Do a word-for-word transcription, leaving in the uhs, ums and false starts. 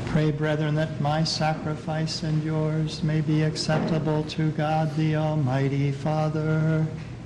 Pray, brethren, that my sacrifice and yours may be acceptable to God, the Almighty Father.